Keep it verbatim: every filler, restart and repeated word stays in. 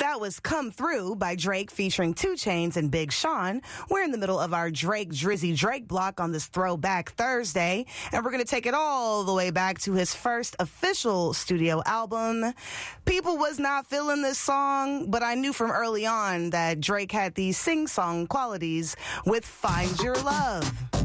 That was Come Through by Drake featuring two Chainz and Big Sean. We're in the middle of our Drake Drizzy Drake block on this Throwback Thursday, and we're going to take it all the way back to his first official studio album. People was not feeling this song, but I knew from early on that Drake had these sing-song qualities with Find Your Love.